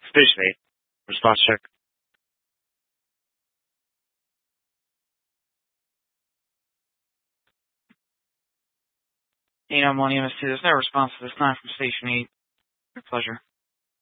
Station 8. Response check. You know, Millennium, there's no response to this time from Station 8. Your pleasure.